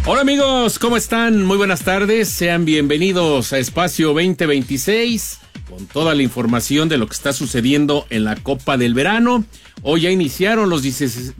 Hola amigos, ¿cómo están? Muy buenas tardes, sean bienvenidos a Espacio 2026 con toda la información de lo que está sucediendo en la Copa del Verano. Hoy ya iniciaron los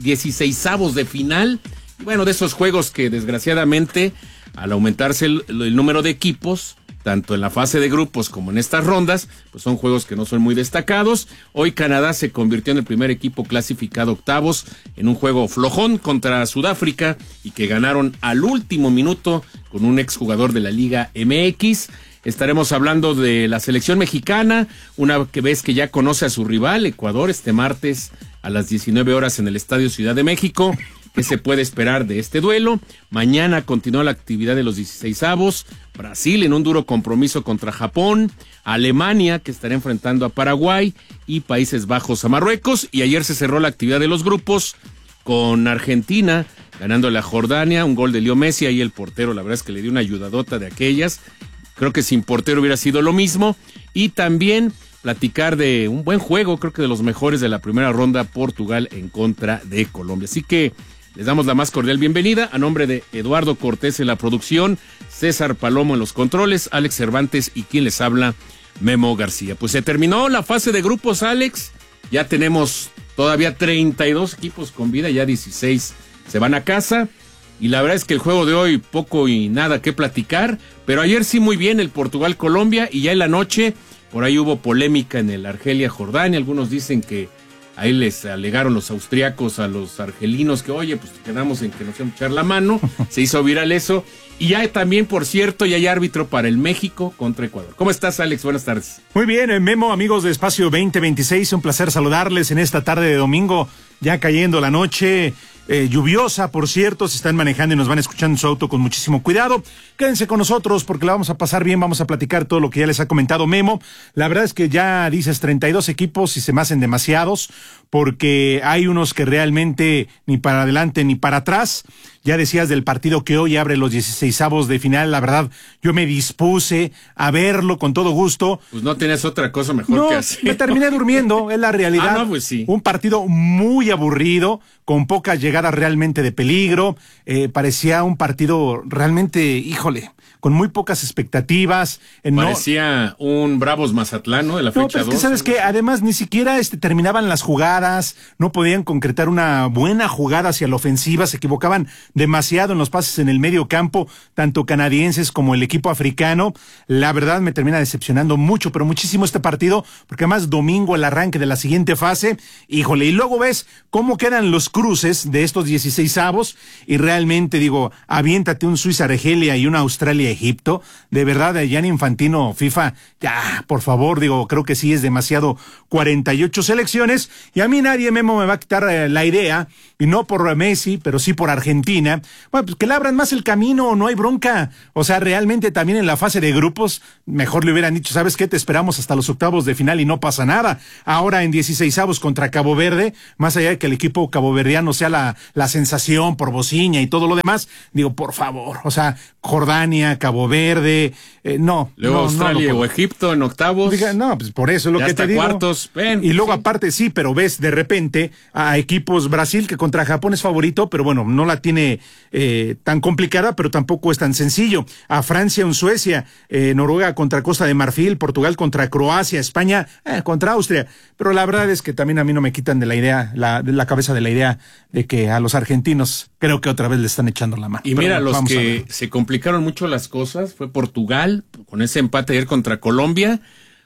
16avos de final, y bueno, de esos juegos que desgraciadamente al aumentarse el número de equipos, tanto en la fase de grupos como en estas rondas, pues son juegos que no son muy destacados. Hoy Canadá se convirtió en el primer equipo clasificado octavos en un juego flojón contra Sudáfrica y que ganaron al último minuto con un exjugador de la Liga MX. Estaremos hablando de la selección mexicana, una vez que ya conoce a su rival, Ecuador, este martes a las 19 horas en el Estadio Ciudad de México. ¿Qué se puede esperar de este duelo? Mañana continúa la actividad de los 16avos. Brasil en un duro compromiso contra Japón. Alemania, que estará enfrentando a Paraguay. Y Países Bajos a Marruecos. Y ayer se cerró la actividad de los grupos con Argentina ganándole a Jordania. Un gol de Leo Messi. Ahí el portero, la verdad es que le dio una ayudadota de aquellas. Creo que sin portero hubiera sido lo mismo. Y también platicar de un buen juego, creo que de los mejores de la primera ronda, Portugal en contra de Colombia. Así que les damos la más cordial bienvenida a nombre de Eduardo Cortés en la producción, César Palomo en los controles, Alex Cervantes y quien les habla, Memo García. Pues se terminó la fase de grupos, Alex. Ya tenemos todavía 32 equipos con vida, ya 16 se van a casa. Y la verdad es que el juego de hoy poco y nada que platicar, pero ayer sí muy bien el Portugal-Colombia y ya en la noche por ahí hubo polémica en el Argelia-Jordania. Algunos dicen que ahí les alegaron los austriacos a los argelinos que, oye, pues quedamos en que nos íbamos a echar la mano. Se hizo viral eso. Y ya también, por cierto, ya hay árbitro para el México contra Ecuador. ¿Cómo estás, Alex? Buenas tardes. Muy bien, Memo, amigos de Espacio 2026. Un placer saludarles en esta tarde de domingo, ya cayendo la noche. Lluviosa, por cierto, si están manejando y nos van escuchando en su auto con muchísimo cuidado. Quédense con nosotros porque la vamos a pasar bien, vamos a platicar todo lo que ya les ha comentado Memo. La verdad es que ya dices 32 equipos y se me hacen demasiados porque hay unos que realmente ni para adelante ni para atrás. Ya decías del partido que hoy abre los 16avos de final, la verdad, yo me dispuse a verlo con todo gusto. Pues no tenías otra cosa mejor que hacer. Me terminé durmiendo, es la realidad. Pues sí. Un partido muy aburrido, con pocas llegadas realmente de peligro. Parecía un partido realmente, híjole, con muy pocas expectativas. Parecía un Bravos Mazatlán, ¿no? De la fecha 2. No, pero es que sabes que además ni siquiera terminaban las jugadas, no podían concretar una buena jugada hacia la ofensiva, se equivocaban demasiado en los pases en el medio campo, tanto canadienses como el equipo africano. La verdad me termina decepcionando mucho, pero muchísimo este partido, porque además domingo el arranque de la siguiente fase, híjole, y luego ves cómo quedan los cruces de estos 16avos, y realmente digo, aviéntate un Suiza-Argelia y una Australia-Egipto, de verdad, Gianni Infantino, FIFA, ya, por favor, digo, creo que sí es demasiado, 48 selecciones, y a mí nadie, Memo, me va a quitar la idea, y no por Messi, pero sí por Argentina. Bueno, pues que le abran más el camino, no hay bronca. O sea, realmente también en la fase de grupos, mejor le hubieran dicho, ¿sabes qué? Te esperamos hasta los octavos de final y no pasa nada. Ahora en 16avos contra Cabo Verde, más allá de que el equipo caboverdiano sea la sensación por Bociña y todo lo demás, digo, por favor, o sea, Jordania, Cabo Verde, no. Luego Australia o Egipto en octavos. No, pues por eso es lo que te digo. Cuartos. Y luego aparte sí, pero ves de repente a equipos Brasil que contra Japón es favorito, pero bueno, no la tiene tan complicada, pero tampoco es tan sencillo. A Francia, un Suecia, Noruega contra Costa de Marfil, Portugal contra Croacia, España contra Austria. Pero la verdad es que también a mí no me quitan de la idea, de la cabeza de la idea de que a los argentinos creo que otra vez le están echando la mano. Y mira, los que se complicaron mucho las cosas fue Portugal, con ese empate ayer contra Colombia,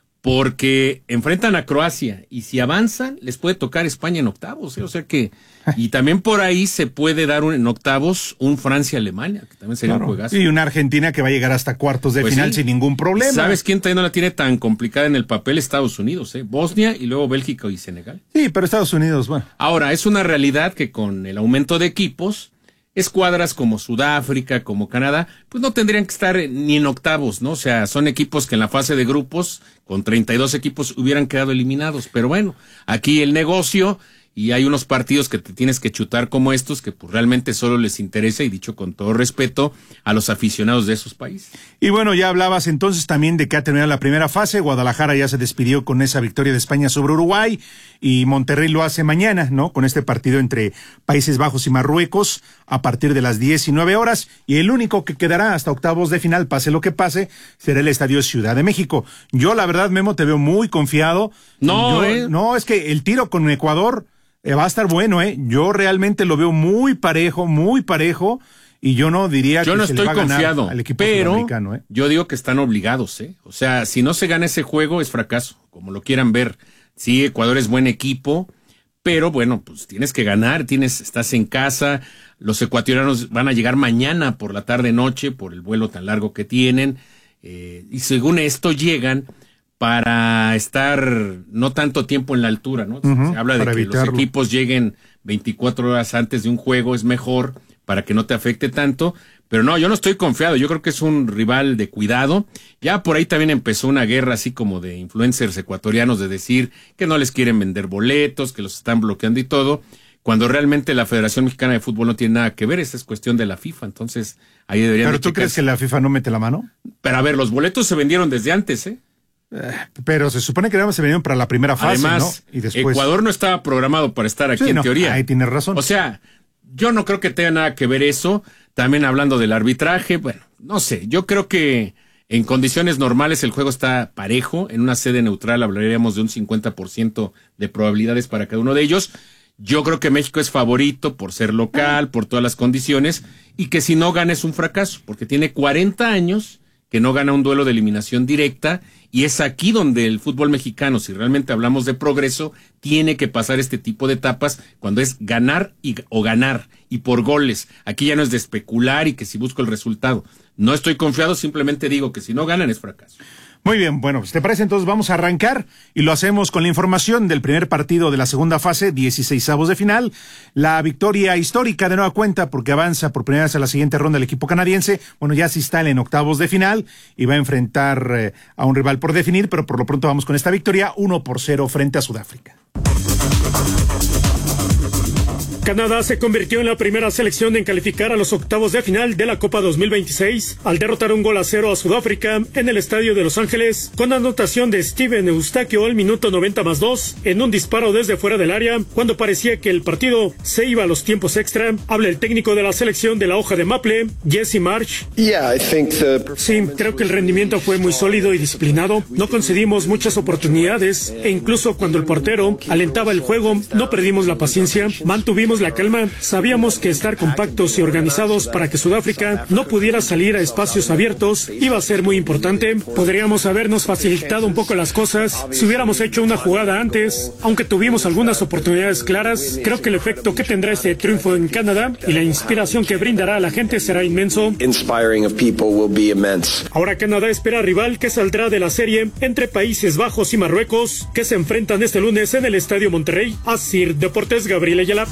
porque enfrentan a Croacia y si avanzan les puede tocar España en octavos, o sea que, y también por ahí se puede dar en octavos un Francia-Alemania, que también sería un juegazo. Y una Argentina que va a llegar hasta cuartos de final sin ningún problema. ¿Sabes quién también no la tiene tan complicada en el papel? Estados Unidos, Bosnia y luego Bélgica y Senegal. Sí, pero Estados Unidos, bueno. Ahora, es una realidad que con el aumento de equipos, escuadras como Sudáfrica, como Canadá, pues no tendrían que estar ni en octavos, ¿no? O sea, son equipos que en la fase de grupos, con 32 equipos, hubieran quedado eliminados. Pero bueno, aquí el negocio y hay unos partidos que te tienes que chutar como estos que pues realmente solo les interesa, y dicho con todo respeto, a los aficionados de esos países. Y bueno, ya hablabas entonces también de que ha terminado la primera fase. Guadalajara ya se despidió con esa victoria de España sobre Uruguay, y Monterrey lo hace mañana, ¿no? Con este partido entre Países Bajos y Marruecos a partir de las 19 horas, y el único que quedará hasta octavos de final, pase lo que pase, será el Estadio Ciudad de México. Yo la verdad, Memo, te veo muy confiado. No, es que el tiro con Ecuador va a estar bueno, Yo realmente lo veo muy parejo, y yo no diría yo que no se estoy le va a ganar confiado, al equipo pero sudamericano, yo digo que están obligados, O sea, si no se gana ese juego es fracaso, como lo quieran ver. Sí, Ecuador es buen equipo, pero bueno, pues tienes que ganar, estás en casa. Los ecuatorianos van a llegar mañana por la tarde-noche por el vuelo tan largo que tienen, y según esto llegan para estar no tanto tiempo en la altura, ¿no? Se habla de que los equipos lleguen 24 horas antes de un juego, es mejor para que no te afecte tanto, pero no, yo no estoy confiado, yo creo que es un rival de cuidado. Ya por ahí también empezó una guerra así como de influencers ecuatorianos de decir que no les quieren vender boletos, que los están bloqueando y todo, cuando realmente la Federación Mexicana de Fútbol no tiene nada que ver, esa es cuestión de la FIFA, entonces ahí deberían ¿Pero tú crees que la FIFA no mete la mano? Pero a ver, los boletos se vendieron desde antes, Pero se supone que se vendieron para la primera fase, además, ¿no? Y después... Ecuador no estaba programado para estar aquí en teoría. Ahí tienes razón. O sea, yo no creo que tenga nada que ver eso. También hablando del arbitraje, bueno, no sé, yo creo que en condiciones normales el juego está parejo. En una sede neutral hablaríamos de un 50% de probabilidades para cada uno de ellos. Yo creo que México es favorito por ser local, por todas las condiciones, y que si no gana es un fracaso, porque tiene 40 años que no gana un duelo de eliminación directa, y es aquí donde el fútbol mexicano, si realmente hablamos de progreso, tiene que pasar este tipo de etapas cuando es ganar o ganar, y por goles. Aquí ya no es de especular y que si busco el resultado. No estoy confiado, simplemente digo que si no ganan es fracaso. Muy bien, bueno, pues te parece, entonces vamos a arrancar y lo hacemos con la información del primer partido de la segunda fase, 16avos de final. La victoria histórica de nueva cuenta porque avanza por primera vez a la siguiente ronda el equipo canadiense. Bueno, ya se instala en octavos de final y va a enfrentar a un rival por definir, pero por lo pronto vamos con esta victoria 1-0 frente a Sudáfrica. Canadá se convirtió en la primera selección en calificar a los octavos de final de la Copa 2026 al derrotar 1-0 a Sudáfrica en el estadio de Los Ángeles con anotación de Steven Eustaquio al minuto 90+2 en un disparo desde fuera del área cuando parecía que el partido se iba a los tiempos extra. Habla el técnico de la selección de la hoja de Maple, Jesse March. Sí, creo que el rendimiento fue muy sólido y disciplinado. No concedimos muchas oportunidades e incluso cuando el portero alentaba el juego no perdimos la paciencia, mantuvimos la calma, sabíamos que estar compactos y organizados para que Sudáfrica no pudiera salir a espacios abiertos iba a ser muy importante. Podríamos habernos facilitado un poco las cosas si hubiéramos hecho una jugada antes, aunque tuvimos algunas oportunidades claras. Creo que el efecto que tendrá este triunfo en Canadá y la inspiración que brindará a la gente será inmenso. Ahora Canadá espera rival que saldrá de la serie entre Países Bajos y Marruecos, que se enfrentan este lunes en el Estadio Monterrey. Asir Deportes, Gabriel Ayala.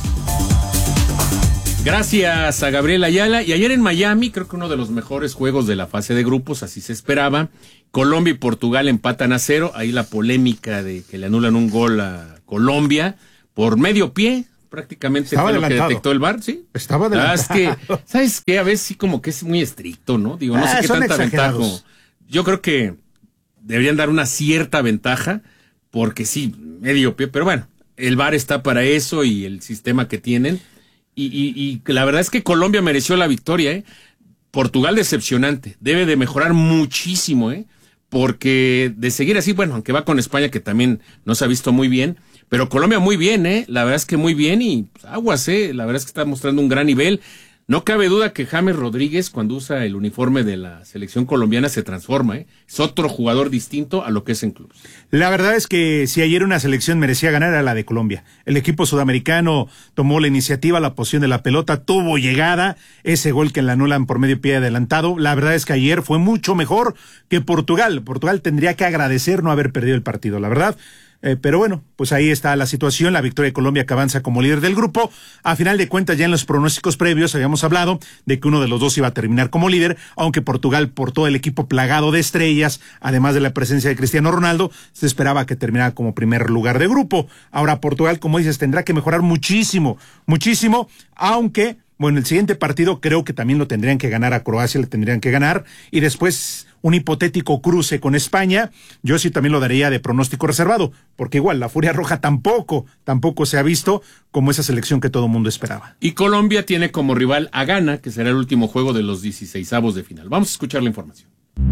Gracias a Gabriel Ayala. Y ayer en Miami, creo que uno de los mejores juegos de la fase de grupos, así se esperaba. Colombia y Portugal empatan a 0. Ahí la polémica de que le anulan un gol a Colombia por medio pie. Prácticamente estaba fue adelantado. Lo que detectó el VAR, ¿sí? Estaba adelantado. ¿Sabes qué? A veces sí como que es muy estricto, ¿no? Digo, no sé qué tanta ventaja. Yo creo que deberían dar una cierta ventaja, porque sí, medio pie, pero bueno, el VAR está para eso y el sistema que tienen. Y la verdad es que Colombia mereció la victoria, Portugal decepcionante, debe de mejorar muchísimo, porque de seguir así, bueno, aunque va con España que también no se ha visto muy bien, pero Colombia muy bien, la verdad es que muy bien y pues, aguas, la verdad es que está mostrando un gran nivel. No cabe duda que James Rodríguez, cuando usa el uniforme de la selección colombiana, se transforma, Es otro jugador distinto a lo que es en clubes. La verdad es que si ayer una selección merecía ganar era la de Colombia. El equipo sudamericano tomó la iniciativa, la posición de la pelota, tuvo llegada, ese gol que le anulan por medio pie adelantado. La verdad es que ayer fue mucho mejor que Portugal. Portugal tendría que agradecer no haber perdido el partido, la verdad. Pero bueno, pues ahí está la situación, la victoria de Colombia que avanza como líder del grupo. A final de cuentas, ya en los pronósticos previos habíamos hablado de que uno de los dos iba a terminar como líder, aunque Portugal, por todo el equipo plagado de estrellas, además de la presencia de Cristiano Ronaldo, se esperaba que terminara como primer lugar de grupo. Ahora Portugal, como dices, tendrá que mejorar muchísimo, aunque, bueno, el siguiente partido creo que también lo tendrían que ganar a Croacia, le tendrían que ganar, y después un hipotético cruce con España, yo sí también lo daría de pronóstico reservado, porque igual la Furia Roja tampoco se ha visto como esa selección que todo el mundo esperaba. Y Colombia tiene como rival a Ghana, que será el último juego de los 16avos de final. Vamos a escuchar la información.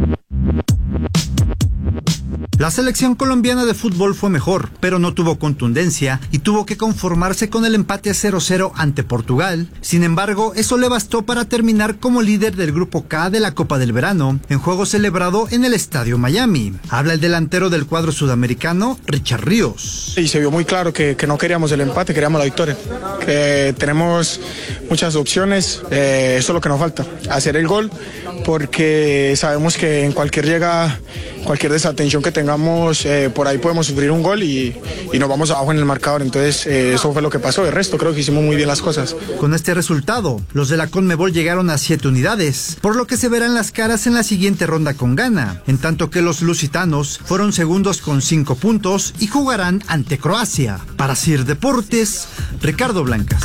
La selección colombiana de fútbol fue mejor, pero no tuvo contundencia y tuvo que conformarse con el empate 0-0 ante Portugal. Sin embargo, eso le bastó para terminar como líder del Grupo K de la Copa del Verano, en juego celebrado en el Estadio Miami. Habla el delantero del cuadro sudamericano, Richard Ríos. Y se vio muy claro que no queríamos el empate, queríamos la victoria. Que tenemos muchas opciones, eso es lo que nos falta, hacer el gol, porque sabemos que en cualquier desatención que tengamos, por ahí podemos sufrir un gol y nos vamos abajo en el marcador. Entonces eso fue lo que pasó. El resto creo que hicimos muy bien las cosas. Con este resultado, los de la CONMEBOL llegaron a 7 unidades, por lo que se verán las caras en la siguiente ronda con Ghana, en tanto que los lusitanos fueron segundos con 5 puntos y jugarán ante Croacia. Para CIR Deportes, Ricardo Blancas.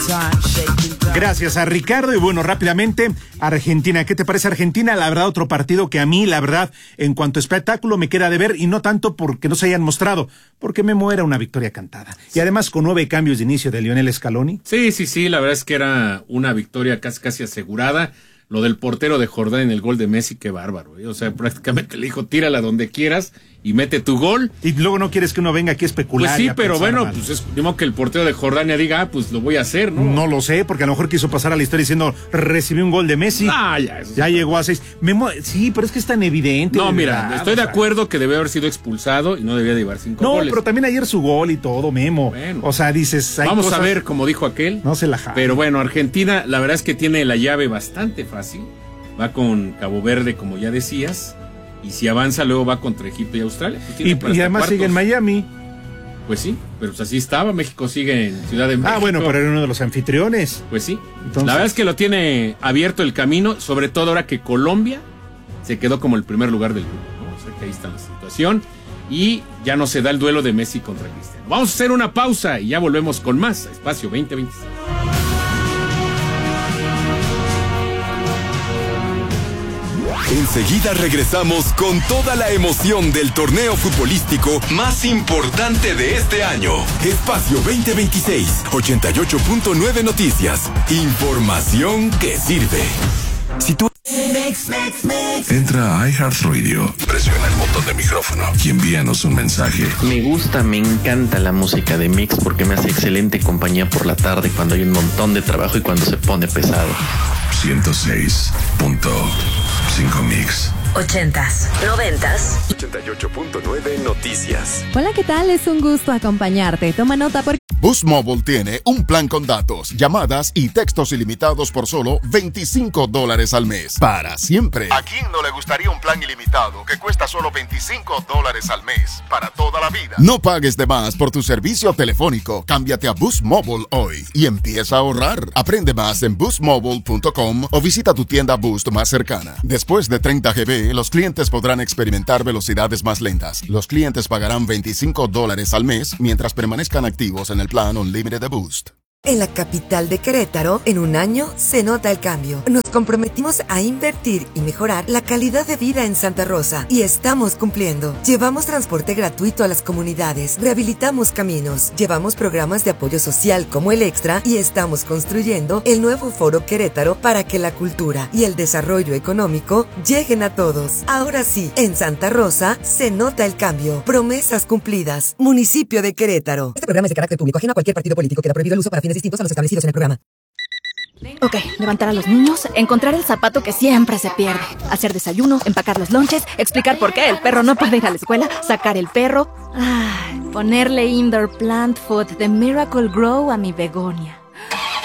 Gracias a Ricardo. Y bueno, rápidamente, Argentina. ¿Qué te parece Argentina? La verdad, otro partido que a mí, la verdad, en cuanto a espectáculo me queda de ver, y no tanto porque no se hayan mostrado, porque Memo era una victoria cantada. Y además con 9 cambios de inicio de Lionel Scaloni. Sí, la verdad es que era una victoria casi asegurada. Lo del portero de Jordán en el gol de Messi, qué bárbaro, ¿eh? O sea, prácticamente le dijo, tírala donde quieras y mete tu gol. Y luego no quieres que uno venga aquí a especular. Pues sí, pero bueno, pues es como que el portero de Jordania diga, pues lo voy a hacer, ¿no? No lo sé, porque a lo mejor quiso pasar a la historia diciendo, recibí un gol de Messi. Ya llegó a 6. Sí, pero es que es tan evidente. No, mira, estoy de acuerdo que debe haber sido expulsado y no debía llevar 5 goles. No, pero también ayer su gol y todo, Memo. Bueno, o sea, dices, vamos a ver, como dijo aquel. No se la jala. Pero bueno, Argentina, la verdad es que tiene la llave bastante fácil. Va con Cabo Verde, como ya decías, y si avanza luego va contra Egipto y Australia. Y además sigue en Miami. Pues sí, pero pues así estaba. México sigue en Ciudad de México. Ah, bueno, pero era uno de los anfitriones. Pues sí. Entonces, la verdad es que lo tiene abierto el camino, sobre todo ahora que Colombia se quedó como el primer lugar del grupo, ¿no? O sea que ahí está la situación y ya no se da el duelo de Messi contra Cristiano. Vamos a hacer una pausa y ya volvemos con más a Espacio 2026. Enseguida regresamos con toda la emoción del torneo futbolístico más importante de este año. Espacio 2026, 88.9 Noticias. Información que sirve. Si tú... Entra a iHeartRadio, presiona el botón de micrófono y envíanos un mensaje. Me encanta la música de Mix porque me hace excelente compañía por la tarde cuando hay un montón de trabajo y cuando se pone pesado. 106.5 Mix. 80s, 90s. 88.9 Noticias. Hola, ¿qué tal? Es un gusto acompañarte. Toma nota porque... Boost Mobile tiene un plan con datos, llamadas y textos ilimitados por solo $25 al mes. Para siempre. ¿A quién no le gustaría un plan ilimitado que cuesta solo $25 al mes? Para toda la vida. No pagues de más por tu servicio telefónico. Cámbiate a Boost Mobile hoy y empieza a ahorrar. Aprende más en boostmobile.com o visita tu tienda Boost más cercana. Después de 30 GB, los clientes podrán experimentar velocidades más lentas. Los clientes pagarán $25 al mes mientras permanezcan activos en el plan Unlimited de Boost. En la capital de Querétaro, en un año, se nota el cambio. Nos comprometimos a invertir y mejorar la calidad de vida en Santa Rosa y estamos cumpliendo. Llevamos transporte gratuito a las comunidades, rehabilitamos caminos, llevamos programas de apoyo social como el Extra y estamos construyendo el nuevo Foro Querétaro para que la cultura y el desarrollo económico lleguen a todos. Ahora sí, en Santa Rosa se nota el cambio. Promesas cumplidas. Municipio de Querétaro. Este programa es de carácter público, ajeno a cualquier partido político. Queda prohibido el uso para fines distintos a los establecidos en el programa. Ok, levantar a los niños, encontrar el zapato que siempre se pierde, hacer desayuno, empacar los lonches, explicar por qué el perro no puede ir a la escuela, sacar el perro, ponerle indoor plant food de Miracle Grow a mi begonia.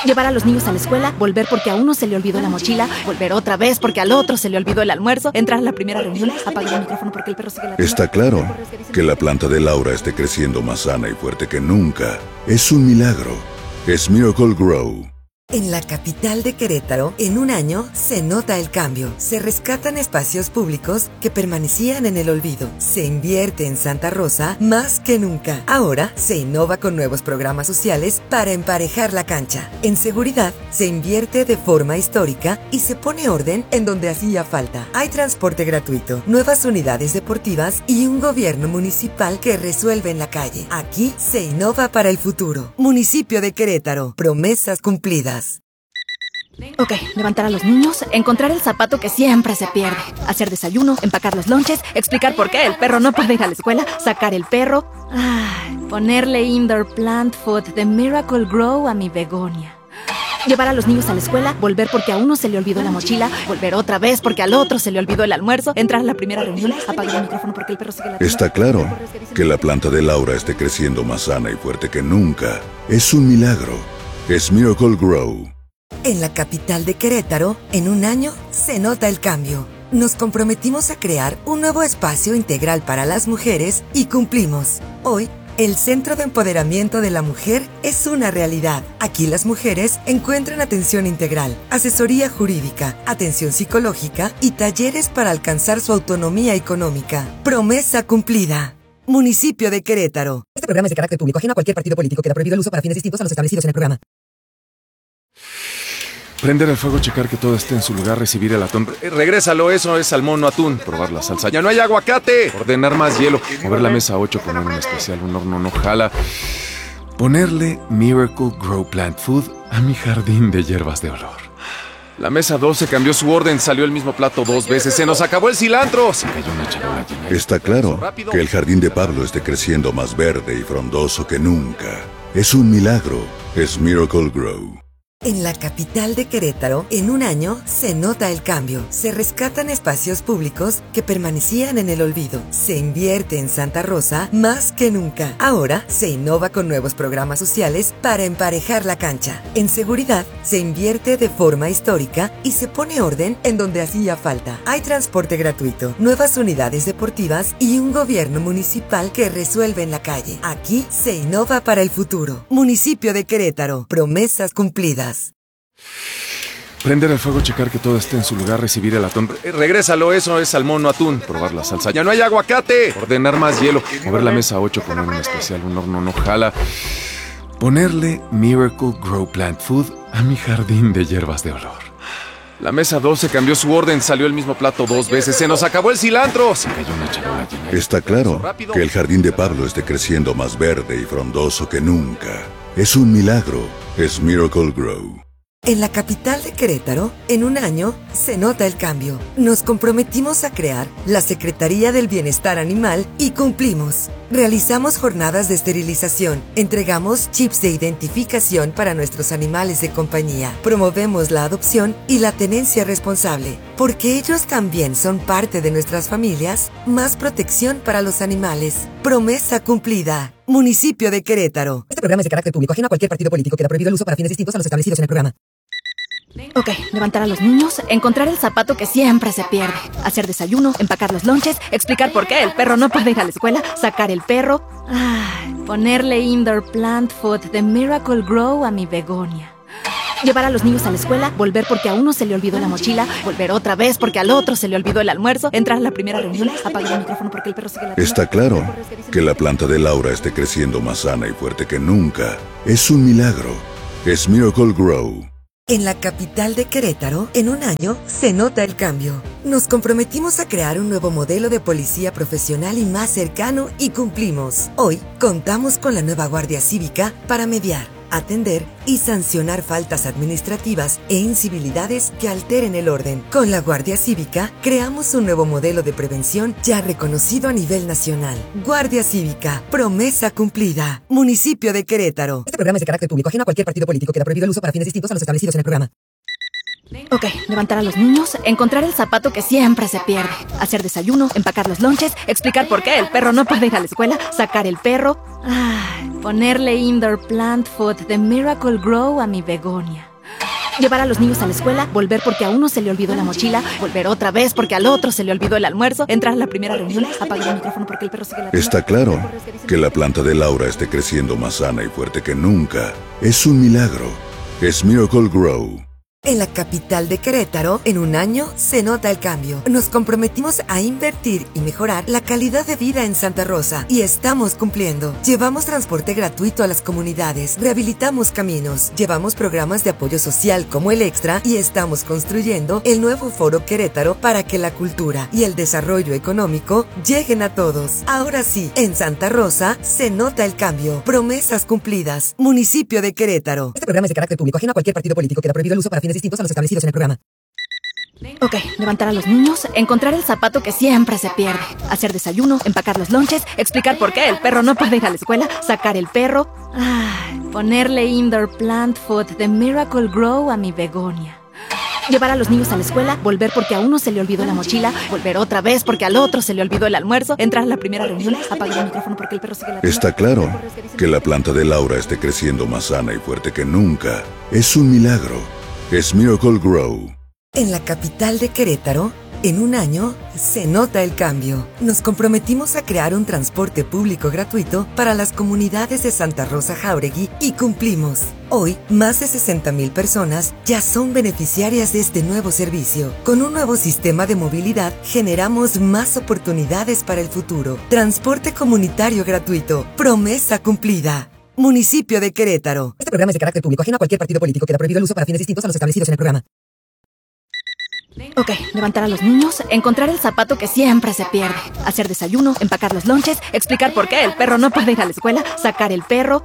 Llevar a los niños a la escuela, volver porque a uno se le olvidó la mochila, volver otra vez porque al otro se le olvidó el almuerzo, entrar a la primera reunión, apagar el micrófono porque el perro sigue ladrando. Está claro que la planta de Laura esté creciendo más sana y fuerte que nunca. Es un milagro. Es Miracle Grow. En la capital de Querétaro, en un año, se nota el cambio. Se rescatan espacios públicos que permanecían en el olvido. Se invierte en Santa Rosa más que nunca. Ahora, se innova con nuevos programas sociales para emparejar la cancha. En seguridad, se invierte de forma histórica y se pone orden en donde hacía falta. Hay transporte gratuito, nuevas unidades deportivas y un gobierno municipal que resuelve en la calle. Aquí, se innova para el futuro. Municipio de Querétaro. Promesas cumplidas. Ok, levantar a los niños, encontrar el zapato que siempre se pierde, hacer desayuno, empacar los lonches, explicar por qué el perro no puede ir a la escuela, sacar el perro, ponerle indoor plant food de Miracle Grow a mi begonia. Llevar a los niños a la escuela, volver porque a uno se le olvidó la mochila, volver otra vez porque al otro se le olvidó el almuerzo, entrar a la primera reunión, apagar el micrófono porque el perro sigue ladrando. Está claro que la planta de Laura esté creciendo más sana y fuerte que nunca. Es un milagro. Es Miracle Grow. En la capital de Querétaro, en un año, se nota el cambio. Nos comprometimos a crear un nuevo espacio integral para las mujeres y cumplimos. Hoy, el Centro de Empoderamiento de la Mujer es una realidad. Aquí las mujeres encuentran atención integral, asesoría jurídica, atención psicológica y talleres para alcanzar su autonomía económica. Promesa cumplida. Municipio de Querétaro. Este programa es de carácter público, ajeno a cualquier partido político. Queda prohibido el uso para fines distintos a los establecidos en el programa. Prender el fuego, checar que todo esté en su lugar, recibir el atún. Regrésalo, eso es salmón, no atún. Probar la salsa. ¡Ya no hay aguacate! Ordenar más hielo. Mover la mesa 8, poner un especial, un horno no jala. Ponerle Miracle Grow Plant Food a mi jardín de hierbas de olor. La mesa 12 cambió su orden, salió el mismo plato 2 veces. ¡Se nos acabó el cilantro! Se cayó una charola llena. Está claro que el jardín de Pablo esté creciendo más verde y frondoso que nunca. Es un milagro. Es Miracle Grow. En la capital de Querétaro, en un año, se nota el cambio. Se rescatan espacios públicos que permanecían en el olvido. Se invierte en Santa Rosa más que nunca. Ahora, se innova con nuevos programas sociales para emparejar la cancha. En seguridad, se invierte de forma histórica y se pone orden en donde hacía falta. Hay transporte gratuito, nuevas unidades deportivas y un gobierno municipal que resuelve en la calle. Aquí, se innova para el futuro. Municipio de Querétaro. Promesas cumplidas. Prender el fuego, checar que todo esté en su lugar, recibir el atún. Regrésalo, eso es salmón, no atún. Probar la salsa. ¡Ya no hay aguacate! Ordenar más hielo. Mover la mesa 8, poner un especial, un horno no jala. Ponerle Miracle Grow Plant Food a mi jardín de hierbas de olor. La mesa 12 cambió su orden, salió el mismo plato 2 veces. ¡Se nos acabó el cilantro! Se cayó una charola llena. Está claro que el jardín de Pablo esté creciendo más verde y frondoso que nunca. Es un milagro. Es Miracle Grow. En la capital de Querétaro, en un año, se nota el cambio. Nos comprometimos a crear la Secretaría del Bienestar Animal y cumplimos. Realizamos jornadas de esterilización, entregamos chips de identificación para nuestros animales de compañía, promovemos la adopción y la tenencia responsable. Porque ellos también son parte de nuestras familias, más protección para los animales. Promesa cumplida. Municipio de Querétaro. Este programa es de carácter público, ajeno a cualquier partido político. Queda prohibido el uso para fines distintos a los establecidos en el programa. Ok, levantar a los niños, encontrar el zapato que siempre se pierde, hacer desayuno, empacar los lonches, explicar por qué el perro no puede ir a la escuela, sacar el perro, ponerle indoor plant food de Miracle Grow a mi begonia. Llevar a los niños a la escuela, volver porque a uno se le olvidó la mochila, volver otra vez porque al otro se le olvidó el almuerzo, entrar a la primera reunión, apagar el micrófono porque el perro sigue ladrando. Está claro que la planta de Laura esté creciendo más sana y fuerte que nunca. Es un milagro. Es Miracle Grow. En la capital de Querétaro, en un año, se nota el cambio. Nos comprometimos a crear un nuevo modelo de policía profesional y más cercano y cumplimos. Hoy, contamos con la nueva Guardia Cívica para mediar, atender y sancionar faltas administrativas e incivilidades que alteren el orden. Con la Guardia Cívica, creamos un nuevo modelo de prevención ya reconocido a nivel nacional. Guardia Cívica, promesa cumplida. Municipio de Querétaro. Este programa es de carácter público, ajeno a cualquier partido político. Queda prohibido el uso para fines distintos a los establecidos en el programa. Ok, levantar a los niños, encontrar el zapato que siempre se pierde, hacer desayuno, empacar los lonches, explicar por qué el perro no puede ir a la escuela, sacar el perro, ponerle indoor plant food de Miracle Grow a mi begonia. Llevar a los niños a la escuela, volver porque a uno se le olvidó la mochila, volver otra vez porque al otro se le olvidó el almuerzo, entrar a la primera reunión, apagar el micrófono porque el perro sigue ladrando. Está claro que la planta de Laura esté creciendo más sana y fuerte que nunca. Es un milagro. Es Miracle Grow. En la capital de Querétaro, en un año, se nota el cambio. Nos comprometimos a invertir y mejorar la calidad de vida en Santa Rosa y estamos cumpliendo. Llevamos transporte gratuito a las comunidades, rehabilitamos caminos, llevamos programas de apoyo social como el Extra y estamos construyendo el nuevo Foro Querétaro para que la cultura y el desarrollo económico lleguen a todos. Ahora sí, en Santa Rosa se nota el cambio. Promesas cumplidas. Municipio de Querétaro. Este programa es de carácter público, ajeno a cualquier partido político. Queda prohibido el uso para fines distintos a los establecidos en el programa. Ok, levantar a los niños, encontrar el zapato que siempre se pierde, hacer desayuno, empacar los lonches, explicar por qué el perro no puede ir a la escuela, sacar el perro, ponerle indoor plant food de Miracle Grow a mi begonia. Llevar a los niños a la escuela, volver porque a uno se le olvidó la mochila, volver otra vez porque al otro se le olvidó el almuerzo, entrar a la primera reunión, apagar el micrófono porque el perro sigue ladrando. Está claro que la planta de Laura esté creciendo más sana y fuerte que nunca. Es un milagro. Es Miracle Grow. En la capital de Querétaro, en un año, se nota el cambio. Nos comprometimos a crear un transporte público gratuito para las comunidades de Santa Rosa Jáuregui y cumplimos. Hoy, más de 60,000 personas ya son beneficiarias de este nuevo servicio. Con un nuevo sistema de movilidad, generamos más oportunidades para el futuro. Transporte comunitario gratuito. Promesa cumplida. Municipio de Querétaro. Este programa es de carácter público, ajeno a cualquier partido político. Queda prohibido el uso para fines distintos a los establecidos en el programa. Ok, levantar a los niños, encontrar el zapato que siempre se pierde, hacer desayuno, empacar los lonches, explicar por qué el perro no puede ir a la escuela, sacar el perro,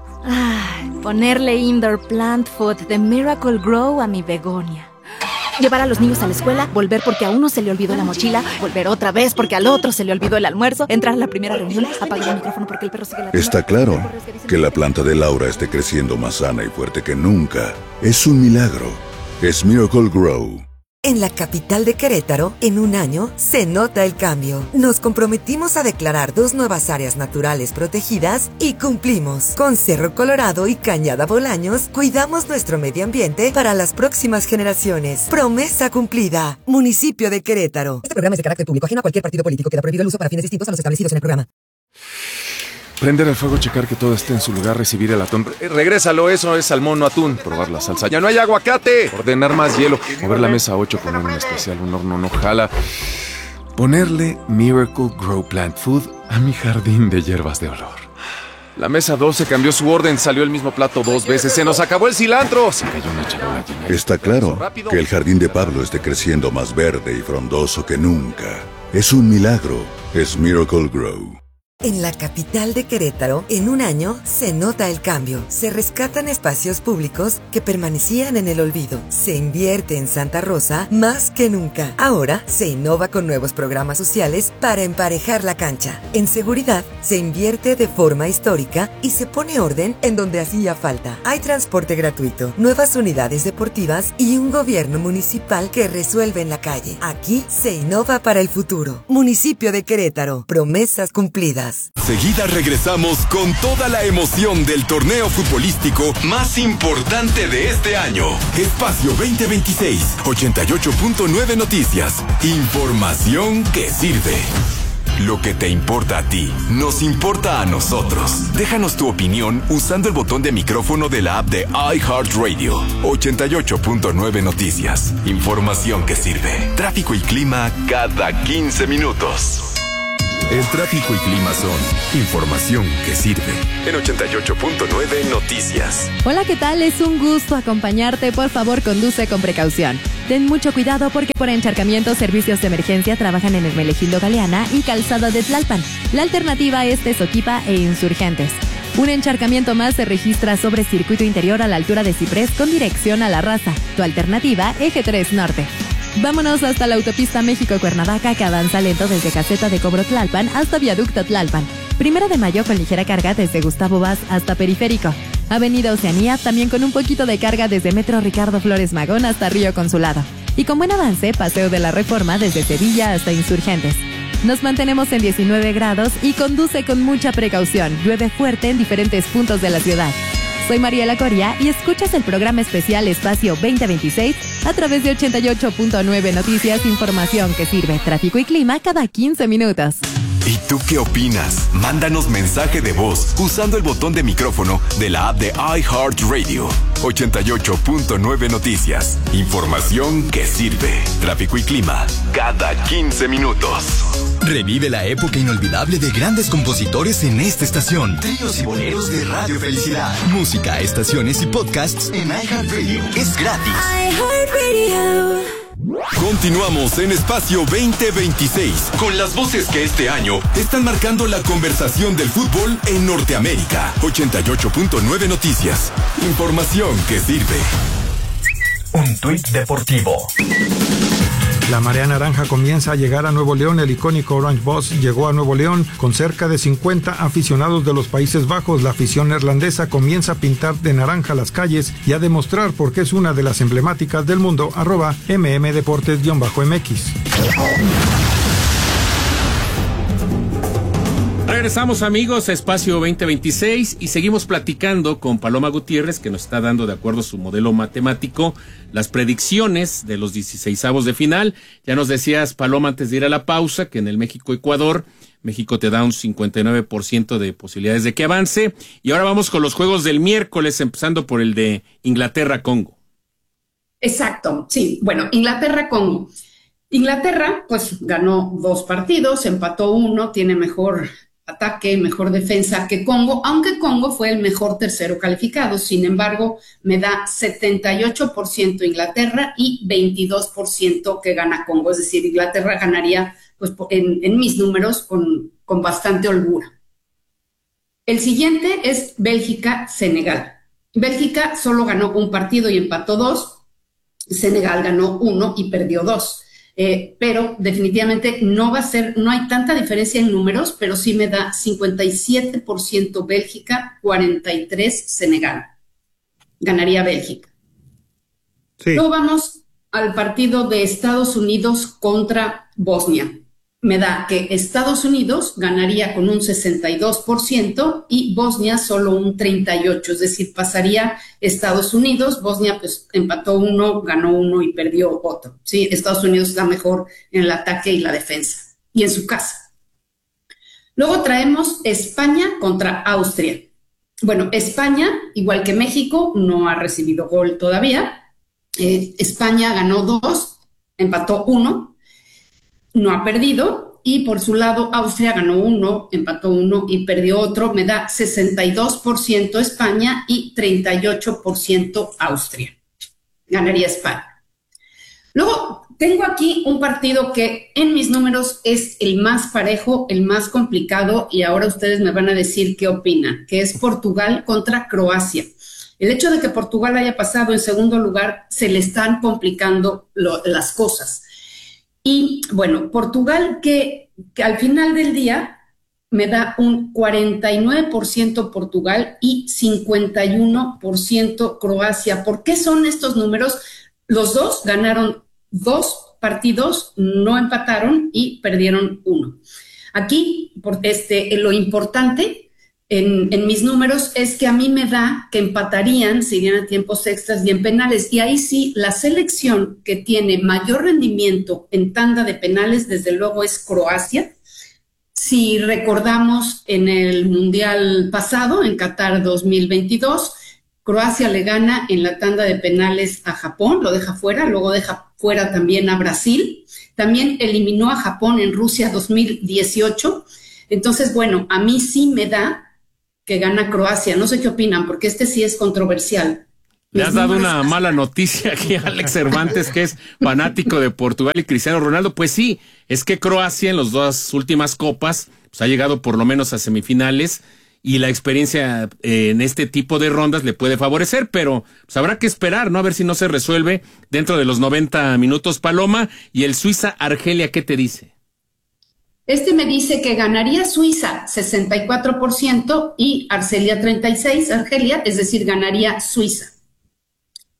ponerle indoor plant food de Miracle Grow a mi begonia. Llevar a los niños a la escuela, volver porque a uno se le olvidó la mochila, volver otra vez porque al otro se le olvidó el almuerzo, entrar a la primera reunión, apagar el micrófono porque el perro sigue ladrando. Está claro que la planta de Laura esté creciendo más sana y fuerte que nunca. Es un milagro. Es Miracle Grow. En la capital de Querétaro, en un año, se nota el cambio. Nos comprometimos a declarar 2 nuevas áreas naturales protegidas y cumplimos. Con Cerro Colorado y Cañada Bolaños, cuidamos nuestro medio ambiente para las próximas generaciones. Promesa cumplida. Municipio de Querétaro. Este programa es de carácter público, ajeno a cualquier partido político. Queda prohibido el uso para fines distintos a los establecidos en el programa. Prender el fuego, checar que todo esté en su lugar, recibir el atún. Regrésalo, eso es salmón, no atún. Probar la salsa. ¡Ya no hay aguacate! Ordenar más hielo. Mover la mesa 8 con un especial, un horno no jala. Ponerle Miracle Grow Plant Food a mi jardín de hierbas de olor. La mesa 12 cambió su orden, salió el mismo plato 2 veces. ¡Se nos acabó el cilantro! Se cayó una charola llena. Está claro que el jardín de Pablo esté creciendo más verde y frondoso que nunca. Es un milagro. Es Miracle Grow. En la capital de Querétaro, en un año, se nota el cambio. Se rescatan espacios públicos que permanecían en el olvido. Se invierte en Santa Rosa más que nunca. Ahora, se innova con nuevos programas sociales para emparejar la cancha. En seguridad, se invierte de forma histórica y se pone orden en donde hacía falta. Hay transporte gratuito, nuevas unidades deportivas y un gobierno municipal que resuelve en la calle. Aquí se innova para el futuro. Municipio de Querétaro. Promesas cumplidas. Seguida regresamos con toda la emoción del torneo futbolístico más importante de este año. Espacio 2026, 88.9 Noticias. Información que sirve. Lo que te importa a ti, nos importa a nosotros. Déjanos tu opinión usando el botón de micrófono de la app de iHeartRadio. 88.9 Noticias. Información que sirve. Tráfico y clima cada 15 minutos. El tráfico y clima son información que sirve. En 88.9 Noticias. Hola, ¿qué tal? Es un gusto acompañarte. Por favor, conduce con precaución. Ten mucho cuidado porque por encharcamiento, servicios de emergencia trabajan en Hermenegildo Galeana y Calzada de Tlalpan. La alternativa es Tezoquipa e Insurgentes. Un encharcamiento más se registra sobre circuito interior a la altura de Ciprés con dirección a La Raza. Tu alternativa, Eje 3 Norte. Vámonos hasta la autopista México-Cuernavaca que avanza lento desde Caseta de Cobro Tlalpan hasta Viaducto Tlalpan. 1 de Mayo con ligera carga desde Gustavo Vaz hasta Periférico. Avenida Oceanía también con un poquito de carga desde Metro Ricardo Flores Magón hasta Río Consulado. Y con buen avance, Paseo de la Reforma desde Sevilla hasta Insurgentes. Nos mantenemos en 19 grados y conduce con mucha precaución. Llueve fuerte en diferentes puntos de la ciudad. Soy Mariela Coria y escuchas el programa especial Espacio 2026 a través de 88.9 Noticias, información que sirve tráfico y clima cada 15 minutos. ¿Y tú qué opinas? Mándanos mensaje de voz usando el botón de micrófono de la app de iHeartRadio. 88.9 Noticias. Información que sirve. Tráfico y clima cada 15 minutos. Revive la época inolvidable de grandes compositores en esta estación. Tríos y boleros de Radio Felicidad. Música, estaciones y podcasts en iHeartRadio. Es gratis. iHeartRadio. Continuamos en Espacio 2026 con las voces que este año están marcando la conversación del fútbol en Norteamérica. 88.9 Noticias. Información que sirve. Un tuit deportivo. La marea naranja comienza a llegar a Nuevo León. El icónico Orange Boys llegó a Nuevo León con cerca de 50 aficionados de los Países Bajos. La afición neerlandesa comienza a pintar de naranja las calles y a demostrar por qué es una de las emblemáticas del mundo. @mmdeportes_mx. Regresamos, amigos, a Espacio 2026 y seguimos platicando con Paloma Gutiérrez, que nos está dando, de acuerdo a su modelo matemático, las predicciones de los 16avos de final. Ya nos decías, Paloma, antes de ir a la pausa, que en el México-Ecuador, México te da un 59% de posibilidades de que avance. Y ahora vamos con los juegos del miércoles, empezando por el de Inglaterra-Congo. Exacto, sí. Bueno, Inglaterra-Congo. Inglaterra, pues, ganó 2 partidos, empató 1, tiene mejor ataque, mejor defensa que Congo, aunque Congo fue el mejor tercero calificado. Sin embargo, me da 78% Inglaterra y 22% que gana Congo. Es decir, Inglaterra ganaría, pues, en mis números con bastante holgura. El siguiente es Bélgica-Senegal. Bélgica solo ganó un partido y empató 2. Senegal ganó 1 y perdió 2. Pero definitivamente no hay tanta diferencia en números, pero sí me da 57% Bélgica, 43% Senegal. Ganaría Bélgica. Sí. Luego vamos al partido de Estados Unidos contra Bosnia. Me da que Estados Unidos ganaría con un 62% y Bosnia solo un 38%, es decir, pasaría Estados Unidos. Bosnia pues empató 1, ganó 1 y perdió otro. Sí, Estados Unidos está mejor en el ataque y la defensa y en su casa. Luego traemos España contra Austria. Bueno, España, igual que México, no ha recibido gol todavía. España ganó 2, empató 1. No ha perdido, y por su lado Austria ganó 1, empató 1 y perdió otro. Me da 62% España y 38% Austria. Ganaría España. Luego tengo aquí un partido que en mis números es el más parejo, el más complicado, y ahora ustedes me van a decir qué opinan, que es Portugal contra Croacia. El hecho de que Portugal haya pasado en segundo lugar, se le están complicando las cosas. Y bueno, Portugal que al final del día me da un 49% Portugal y 51% Croacia. ¿Por qué son estos números? Los dos ganaron 2 partidos, no empataron y perdieron 1. Aquí lo importante en mis números es que a mí me da que empatarían, se irían a tiempos extras y en penales. Y ahí sí, la selección que tiene mayor rendimiento en tanda de penales, desde luego, es Croacia. Si recordamos en el Mundial pasado, en Qatar 2022, Croacia le gana en la tanda de penales a Japón, lo deja fuera, luego deja fuera también a Brasil. También eliminó a Japón en Rusia 2018. Entonces, bueno, a mí sí me da que gana Croacia. No sé qué opinan, porque sí es controversial. Le has dado una mala noticia aquí a Alex Cervantes, que es fanático de Portugal y Cristiano Ronaldo. Pues sí, es que Croacia en las 2 últimas copas pues, ha llegado por lo menos a semifinales y la experiencia en este tipo de rondas le puede favorecer, pero pues, habrá que esperar, ¿no? A ver si no se resuelve dentro de los 90 minutos, Paloma. Y el Suiza-Argelia, ¿qué te dice? Me dice que ganaría Suiza 64% y Argelia 36%, es decir, ganaría Suiza.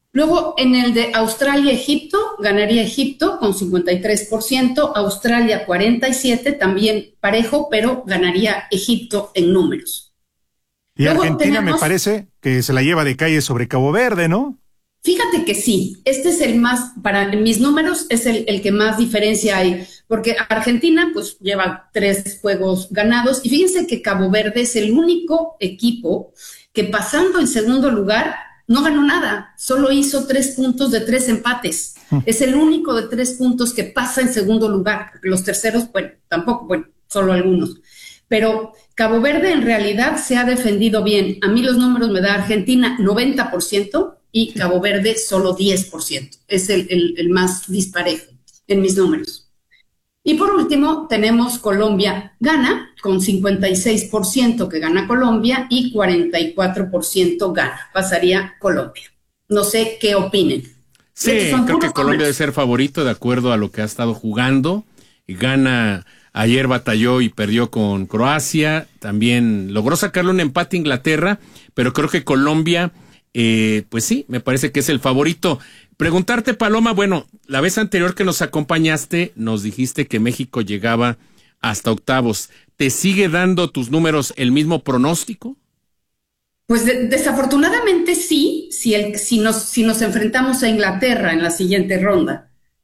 Luego, en el de Australia-Egipto, ganaría Egipto con 53%, Australia 47%, también parejo, pero ganaría Egipto en números. Y luego Argentina me parece que se la lleva de calle sobre Cabo Verde, ¿no? Fíjate que sí, este es el más, para mis números, es el que más diferencia hay, porque Argentina pues lleva 3 juegos ganados, y fíjense que Cabo Verde es el único equipo que pasando en segundo lugar no ganó nada, solo hizo 3 puntos de 3 empates. Es el único de 3 puntos que pasa en segundo lugar. Los terceros, bueno, tampoco, bueno, solo algunos. Pero Cabo Verde en realidad se ha defendido bien. A mí los números me da Argentina 90% y Cabo Verde solo 10%. Es el más disparejo en mis números. Y por último, tenemos Colombia gana, con 56% que gana Colombia y 44% gana. Pasaría Colombia. No sé qué opinen. Sí, creo que Colombia debe ser favorito de acuerdo a lo que ha estado jugando. Y gana, ayer batalló y perdió con Croacia. También logró sacarle un empate a Inglaterra, pero creo que Colombia, pues sí, me parece que es el favorito. Preguntarte, Paloma, bueno, la vez anterior que nos acompañaste, nos dijiste que México llegaba hasta octavos. ¿Te sigue dando tus números el mismo pronóstico? Pues desafortunadamente sí, si nos enfrentamos a Inglaterra en la siguiente ronda.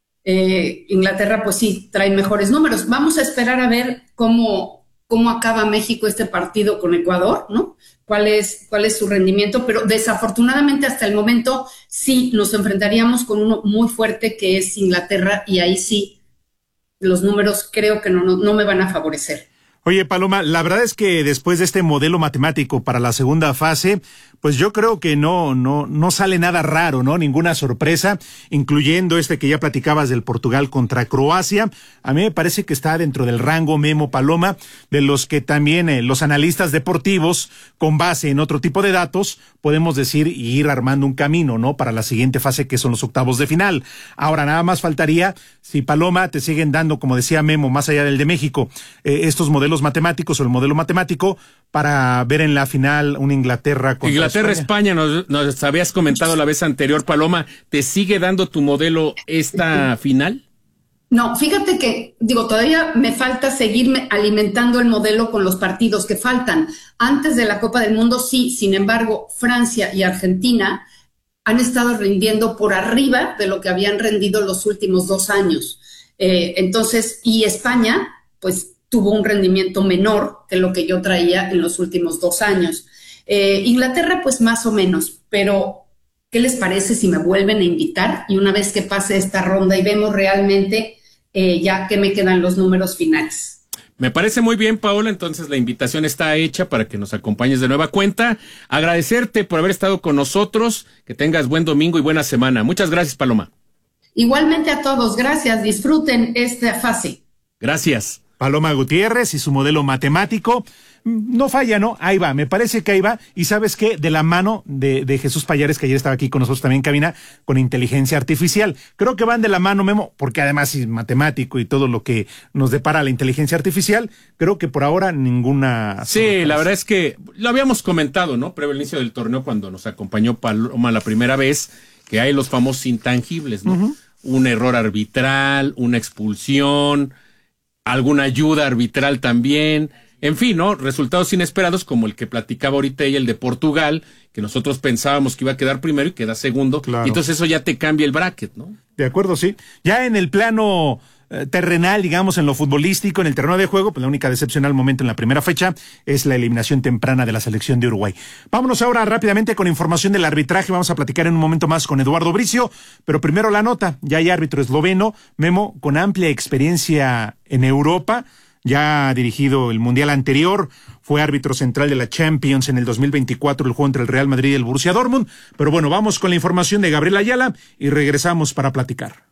Inglaterra pues sí trae mejores números. Vamos a esperar a ver cómo acaba México este partido con Ecuador, ¿no? ¿Cuál es su rendimiento? Pero desafortunadamente hasta el momento sí nos enfrentaríamos con uno muy fuerte que es Inglaterra, y ahí sí los números creo que no me van a favorecer. Oye, Paloma, la verdad es que después de este modelo matemático para la segunda fase, pues yo creo que no sale nada raro, ¿no? Ninguna sorpresa, incluyendo este que ya platicabas del Portugal contra Croacia. A mí me parece que está dentro del rango, Memo, Paloma, de los que también los analistas deportivos, con base en otro tipo de datos, podemos decir y ir armando un camino, ¿no? Para la siguiente fase, que son los octavos de final. Ahora, nada más faltaría, si Paloma te siguen dando, como decía Memo, más allá del de México, estos modelos matemáticos o el modelo matemático para ver en la final una Inglaterra contra Inglaterra-España, nos habías comentado la vez anterior, Paloma. ¿Te sigue dando tu modelo esta final? No, fíjate que, todavía me falta seguirme alimentando el modelo con los partidos que faltan. Antes de la Copa del Mundo, sí, sin embargo, Francia y Argentina han estado rindiendo por arriba de lo que habían rendido los últimos 2 años. Entonces, y España, pues, tuvo un rendimiento menor que lo que yo traía en los últimos 2 años. Inglaterra, pues más o menos, pero ¿qué les parece si me vuelven a invitar? Y una vez que pase esta ronda y vemos realmente ya que me quedan los números finales. Me parece muy bien, Paola, entonces la invitación está hecha para que nos acompañes de nueva cuenta. Agradecerte por haber estado con nosotros, que tengas buen domingo y buena semana. Muchas gracias, Paloma. Igualmente a todos, gracias, disfruten esta fase. Gracias. Paloma Gutiérrez y su modelo matemático, no falla, ¿no? Ahí va, me parece que ahí va, y ¿sabes qué? De la mano de Jesús Payares, que ayer estaba aquí con nosotros también en cabina, con inteligencia artificial. Creo que van de la mano, Memo, porque además es matemático y todo lo que nos depara la inteligencia artificial, creo que por ahora ninguna... Sí, sorpresa. La verdad es que lo habíamos comentado, ¿no? Previo al inicio del torneo, cuando nos acompañó Paloma la primera vez, que hay los famosos intangibles, ¿no? Uh-huh. Un error arbitral, una expulsión, alguna ayuda arbitral también, en fin, ¿no? Resultados inesperados como el que platicaba ahorita ella, el de Portugal, que nosotros pensábamos que iba a quedar primero y queda segundo, claro. Y entonces eso ya te cambia el bracket, ¿no? De acuerdo, sí. Ya en el plano terrenal, digamos, en lo futbolístico, en el terreno de juego, pues la única decepción al momento en la primera fecha es la eliminación temprana de la selección de Uruguay. Vámonos ahora rápidamente con información del arbitraje. Vamos a platicar en un momento más con Eduardo Bricio, pero primero la nota. Ya hay árbitro esloveno, Memo, con amplia experiencia en Europa. Ya ha dirigido el Mundial anterior, fue árbitro central de la Champions en el 2024, el juego entre el Real Madrid y el Borussia Dortmund. Pero bueno, vamos con la información de Gabriel Ayala y regresamos para platicar.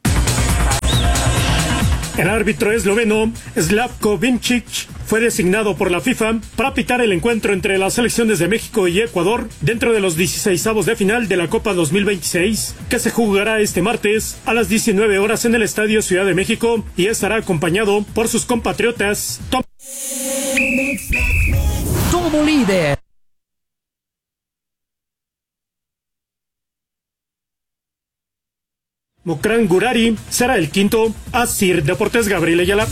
El árbitro esloveno Slavko Vincic fue designado por la FIFA para pitar el encuentro entre las selecciones de México y Ecuador dentro de los 16avos de final de la Copa 2026, que se jugará este martes a las 19 horas en el Estadio Ciudad de México, y estará acompañado por sus compatriotas Todo líder. Mokran Gurari será el quinto. Asir Deportes, Gabriel Ayala.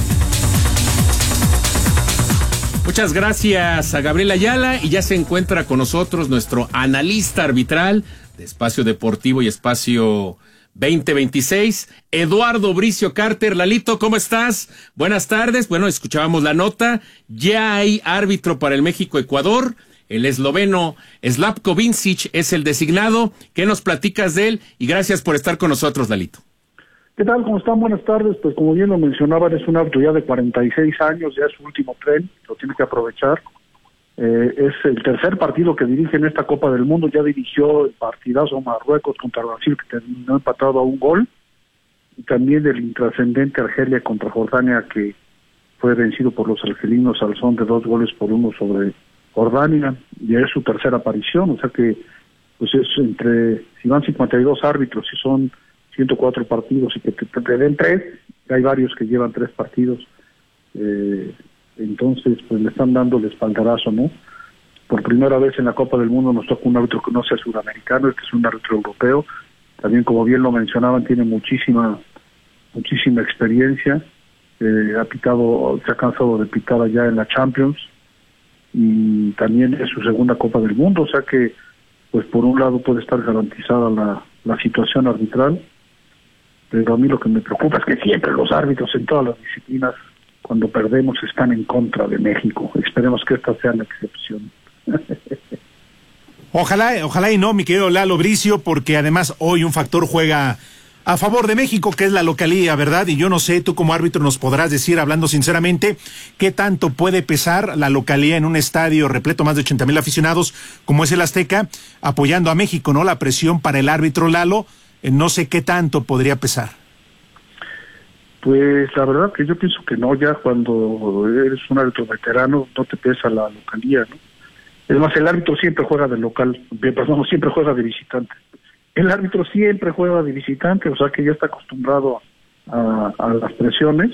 Muchas gracias a Gabriel Ayala, y ya se encuentra con nosotros nuestro analista arbitral de Espacio Deportivo y Espacio 2026, Eduardo Bricio Carter. Lalito, ¿cómo estás? Buenas tardes. Bueno, escuchábamos la nota, ya hay árbitro para el México-Ecuador. El esloveno Slavko Vincic es el designado. ¿Qué nos platicas de él? Y gracias por estar con nosotros, Lalito. ¿Qué tal? ¿Cómo están? Buenas tardes. Pues como bien lo mencionaban, es un árbitro ya de 46 años, ya es su último tren, lo tiene que aprovechar. Es el tercer partido que dirige en esta Copa del Mundo. Ya dirigió el partidazo Marruecos contra Brasil, que terminó empatado a un gol, y también el intrascendente Argelia contra Jordania, que fue vencido por los argelinos al son de 2-1 sobre Jordania. Ya es su tercera aparición, o sea que pues es si van 52 árbitros y son 104 partidos y que te den 3, hay varios que llevan 3 partidos, entonces pues le están dando el espaldarazo, ¿no? Por primera vez en la Copa del Mundo nos toca un árbitro que no sea sudamericano, este es un árbitro europeo, también como bien lo mencionaban, tiene muchísima experiencia, se ha cansado de pitar allá en la Champions, y también es su segunda Copa del Mundo, o sea que pues por un lado puede estar garantizada la situación arbitral, pero a mí lo que me preocupa es que siempre los árbitros en todas las disciplinas, cuando perdemos, están en contra de México. Esperemos que esta sea la excepción. Ojalá y no, mi querido Lalo Bricio, porque además hoy un factor juega a favor de México, que es la localía, ¿verdad? Y yo no sé, tú como árbitro nos podrás decir, hablando sinceramente, qué tanto puede pesar la localía en un estadio repleto, más de 80,000 aficionados, como es el Azteca, apoyando a México, ¿no? La presión para el árbitro, Lalo, no sé qué tanto podría pesar. Pues la verdad que yo pienso que no, ya cuando eres un árbitro veterano no te pesa la localía, ¿no? Es más, el árbitro siempre juega de local, perdón, siempre juega de visitante. El árbitro siempre juega de visitante, o sea que ya está acostumbrado a las presiones,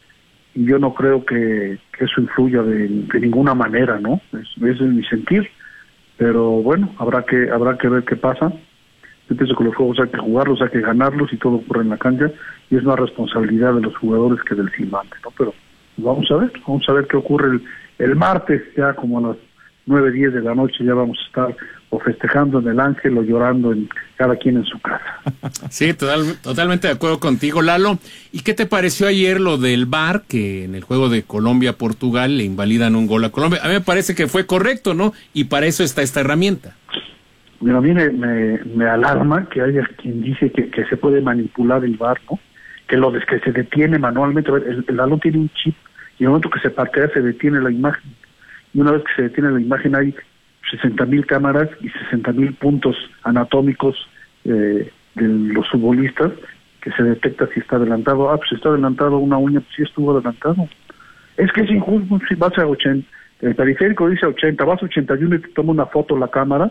y yo no creo que eso influya de ninguna manera, ¿no? Ese es mi sentir, pero bueno, habrá que ver qué pasa. Yo pienso que los juegos hay que jugarlos, hay que ganarlos, y todo ocurre en la cancha, y es más responsabilidad de los jugadores que del silbante, ¿no? Pero vamos a ver qué ocurre el martes, ya como a las 9:10 de la noche, ya vamos a estar o festejando en el Ángel o llorando en cada quien en su casa. Sí, totalmente de acuerdo contigo, Lalo. ¿Y qué te pareció ayer lo del VAR, que en el juego de Colombia-Portugal le invalidan un gol a Colombia? A mí me parece que fue correcto, ¿no? Y para eso está esta herramienta. Mira, a mí me alarma que haya quien dice que se puede manipular el VAR, ¿no? Que se detiene manualmente. El balón tiene un chip, y en el momento que se partea se detiene la imagen. Y una vez que se detiene la imagen hay 60,000 cámaras y 60,000 puntos anatómicos de los futbolistas, que se detecta si está adelantado. Pues si está adelantado una uña, pues sí estuvo adelantado. Es que es injusto. Si vas a 80, el periférico dice 80, vas a 81 y te toma una foto la cámara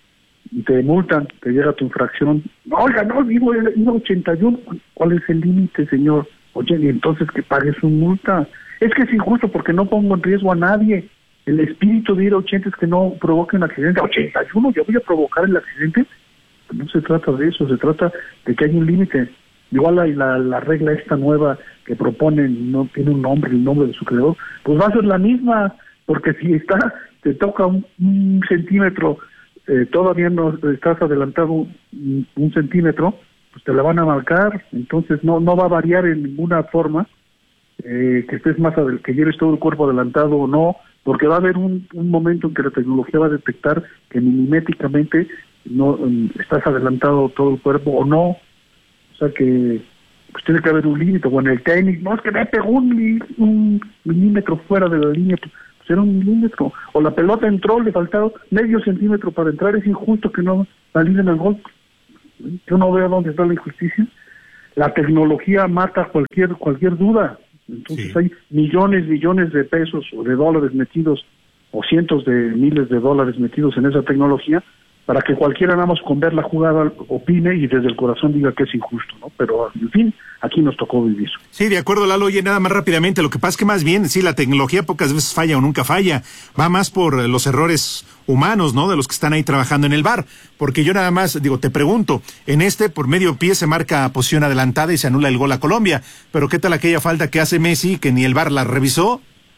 y te multan, te llega tu infracción. Oiga, no, digo 81. ¿Cuál es el límite, señor? Oye, y entonces que pague su multa. Es que es injusto porque no pongo en riesgo a nadie. El espíritu de ir a 80 es que no provoque un accidente. 81, yo voy a provocar el accidente. No se trata de eso, se trata de que hay un límite. Igual la regla esta nueva que proponen, no tiene un nombre, el nombre de su creador, pues va a ser la misma, porque si te toca un centímetro, todavía no estás adelantado un centímetro, pues te la van a marcar. Entonces no va a variar en ninguna forma que estés que lleves todo el cuerpo adelantado o no, porque va a haber un momento en que la tecnología va a detectar que milimétricamente no estás adelantado todo el cuerpo o no. O sea que pues tiene que haber un límite. O en el tenis, no, es que me pegó un milímetro fuera de la línea, pues era 1 milímetro. O la pelota entró, le faltaba medio centímetro para entrar, es injusto que no validen el gol. Yo no veo dónde está la injusticia. La tecnología mata cualquier duda. Entonces sí, hay millones de pesos o de dólares metidos, o cientos de miles de dólares metidos en esa tecnología, para que cualquiera nada más con ver la jugada opine y desde el corazón diga que es injusto, ¿no? Pero, en fin, aquí nos tocó vivir. Sí, de acuerdo, Lalo. Oye, nada más rápidamente, lo que pasa es que más bien, sí, la tecnología pocas veces falla o nunca falla, va más por los errores humanos, ¿no? De los que están ahí trabajando en el VAR, porque yo nada más, digo, te pregunto, en por medio pie se marca posición adelantada y se anula el gol a Colombia, pero ¿qué tal aquella falta que hace Messi, que ni el VAR la revisó?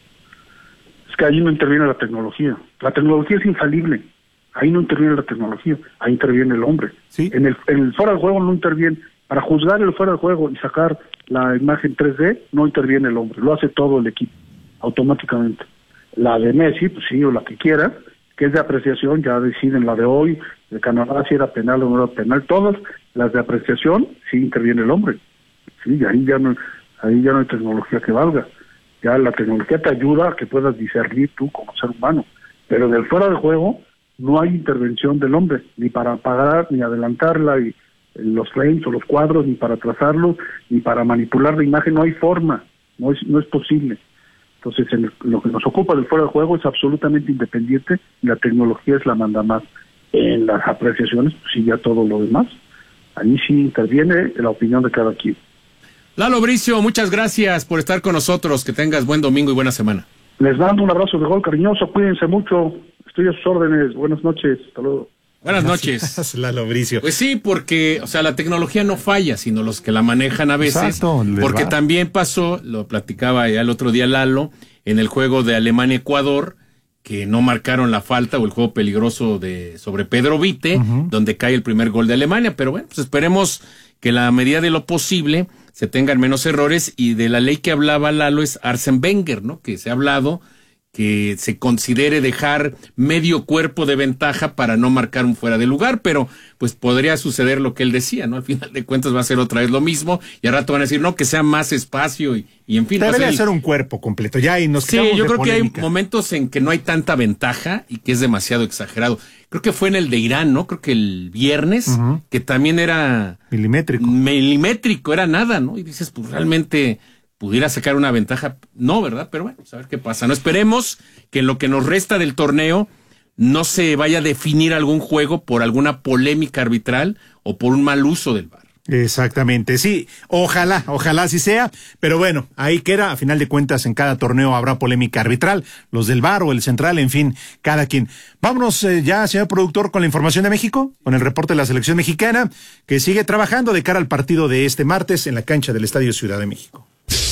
Es que ahí no interviene la tecnología es infalible. Ahí no interviene la tecnología, ahí interviene el hombre. ¿Sí? En el fuera de juego no interviene. Para juzgar el fuera de juego y sacar la imagen 3D, no interviene el hombre, lo hace todo el equipo, automáticamente. La de Messi, pues sí, o la que quiera, que es de apreciación, ya deciden la de hoy, de Canadá si era penal o no era penal, todas las de apreciación, sí interviene el hombre. Sí, ahí ya no hay tecnología que valga. Ya la tecnología te ayuda a que puedas discernir tú como ser humano, pero en el fuera de juego no hay intervención del hombre, ni para apagar, ni adelantarla, y los frames o los cuadros, ni para trazarlo, ni para manipular la imagen, no hay forma, no es posible. Entonces, lo que nos ocupa del fuera de juego es absolutamente independiente, y la tecnología es la manda más. En las apreciaciones, pues sí, ya todo lo demás, ahí sí interviene la opinión de cada quien. Lalo Bricio, muchas gracias por estar con nosotros, que tengas buen domingo y buena semana. Les mando un abrazo de gol cariñoso, cuídense mucho, estoy a sus órdenes, buenas noches, hasta luego. Buenas noches. Lalo Bricio. Pues sí, porque, o sea, la tecnología no falla, sino los que la manejan a veces. Exacto, porque también pasó, lo platicaba ya el otro día Lalo, en el juego de Alemania-Ecuador, que no marcaron la falta o el juego peligroso sobre Pedro Vite, donde cae el primer gol de Alemania. Pero bueno, pues esperemos que la medida de lo posible se tengan menos errores, y de la ley que hablaba Lalo es Arsène Wenger, ¿no? Que se ha hablado que se considere dejar medio cuerpo de ventaja para no marcar un fuera de lugar, pero pues podría suceder lo que él decía, ¿no? Al final de cuentas va a ser otra vez lo mismo, y al rato van a decir, no, que sea más espacio, y en fin. Debería ser un cuerpo completo, ya, y nos quedamos. Sí, yo creo polémica. que hay momentos en que no hay tanta ventaja y que es demasiado exagerado. Creo que fue en el de Irán, ¿no? Creo que el viernes, que también era... Milimétrico, era nada, ¿no? Y dices, pues realmente pudiera sacar una ventaja. No, ¿verdad? Pero bueno, a ver qué pasa. No, esperemos que en lo que nos resta del torneo no se vaya a definir algún juego por alguna polémica arbitral o por un mal uso del VAR. Exactamente, sí, ojalá así sea, pero bueno, ahí queda, a final de cuentas en cada torneo habrá polémica arbitral, los del VAR o el central, en fin, cada quien. Vámonos ya, señor productor, con la información de México, con el reporte de la selección mexicana, que sigue trabajando de cara al partido de este martes en la cancha del Estadio Ciudad de México.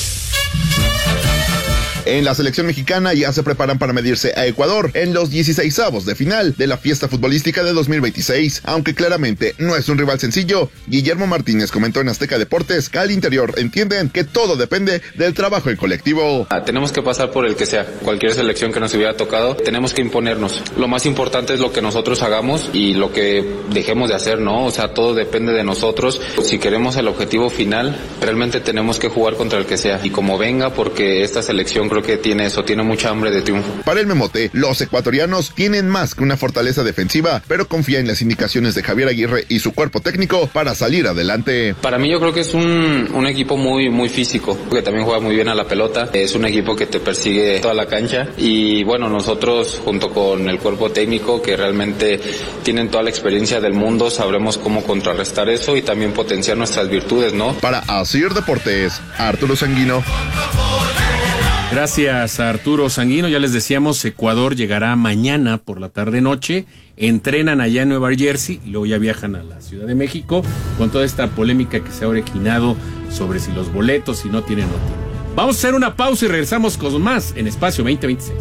En la selección mexicana ya se preparan para medirse a Ecuador en los 16avos de final de la fiesta futbolística de 2026. Aunque claramente no es un rival sencillo, Guillermo Martínez comentó en Azteca Deportes que al interior entienden que todo depende del trabajo en colectivo. Tenemos que pasar por el que sea, cualquier selección que nos hubiera tocado, tenemos que imponernos. Lo más importante es lo que nosotros hagamos y lo que dejemos de hacer, ¿no? O sea, todo depende de nosotros. Si queremos el objetivo final, realmente tenemos que jugar contra el que sea y como venga, porque esta selección creo que tiene mucha hambre de triunfo. Para el Memote, los ecuatorianos tienen más que una fortaleza defensiva, pero confía en las indicaciones de Javier Aguirre y su cuerpo técnico para salir adelante. Para mí yo creo que es un equipo muy físico, que también juega muy bien a la pelota, es un equipo que te persigue toda la cancha y bueno, nosotros junto con el cuerpo técnico que realmente tienen toda la experiencia del mundo, sabremos cómo contrarrestar eso y también potenciar nuestras virtudes, ¿no? Para Asir Deportes, Arturo Sanguino. Gracias a Arturo Sanguino, ya les decíamos, Ecuador llegará mañana por la tarde-noche, entrenan allá en Nueva Jersey y luego ya viajan a la Ciudad de México con toda esta polémica que se ha originado sobre si los boletos, si no tienen o tienen. Vamos a hacer una pausa y regresamos con más en Espacio 2026.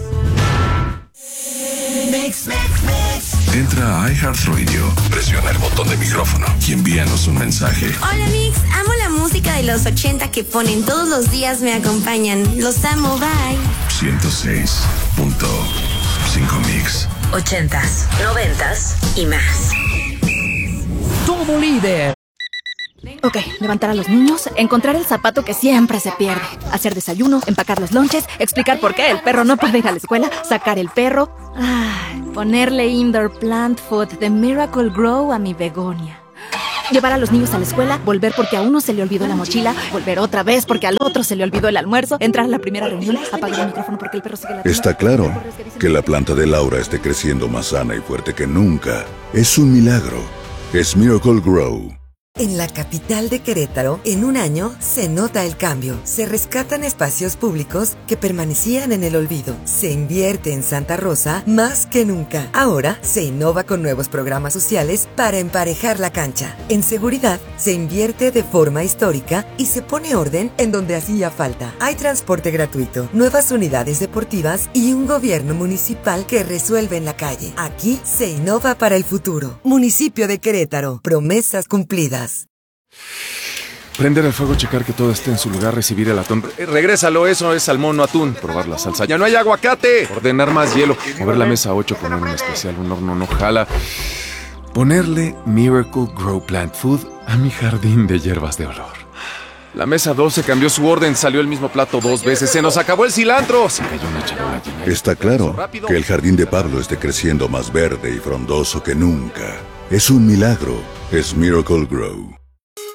Entra a iHeartRadio, presiona el botón de micrófono y envíanos un mensaje. Hola Mix, amo la música de los 80 que ponen todos los días, me acompañan. Los amo, bye. 106.5 Mix. 80s, 90s y más. Todo líder. Ok, levantar a los niños, encontrar el zapato que siempre se pierde, hacer desayuno, empacar los lonches, explicar por qué el perro no puede ir a la escuela, sacar el perro, ponerle indoor plant food de Miracle Grow a mi begonia. Llevar a los niños a la escuela, volver porque a uno se le olvidó la mochila, volver otra vez porque al otro se le olvidó el almuerzo, entrar a la primera reunión, apagar el micrófono porque el perro sigue ladrando. Está claro que la planta de Laura esté creciendo más sana y fuerte que nunca. Es un milagro. Es Miracle Grow. En la capital de Querétaro, en un año, se nota el cambio. Se rescatan espacios públicos que permanecían en el olvido. Se invierte en Santa Rosa más que nunca. Ahora, se innova con nuevos programas sociales para emparejar la cancha. En seguridad, se invierte de forma histórica y se pone orden en donde hacía falta. Hay transporte gratuito, nuevas unidades deportivas y un gobierno municipal que resuelve en la calle. Aquí se innova para el futuro. Municipio de Querétaro. Promesas cumplidas. Prender el fuego, checar que todo esté en su lugar, recibir el atún. Regrésalo, eso es salmón, no atún. Probar la salsa. ¡Ya no hay aguacate! Ordenar más hielo. Mover la mesa 8, poner un especial, un horno no jala. Ponerle Miracle Grow Plant Food a mi jardín de hierbas de olor. La mesa 12 cambió su orden, salió el mismo plato 2 veces. ¡Se nos acabó el cilantro! Se cayó una charola llena. Está claro que el jardín de Pablo esté creciendo más verde y frondoso que nunca. Es un milagro. Es Miracle Grow.